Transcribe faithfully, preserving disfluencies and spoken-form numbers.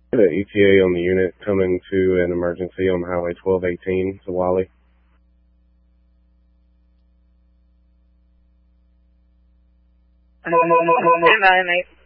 The E T A on the unit coming to an emergency on Highway twelve eighteen, Zawali. Stand by, mate.